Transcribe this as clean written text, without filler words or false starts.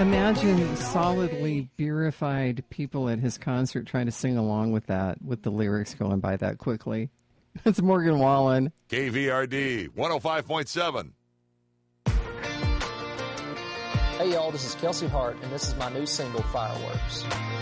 Imagine solidly beerified people at his concert trying to sing along with that, with the lyrics going by that quickly. That's Morgan Wallen. KVRD 105.7. Hey, y'all, this is Kelsey Hart, and this is my new single, Fireworks.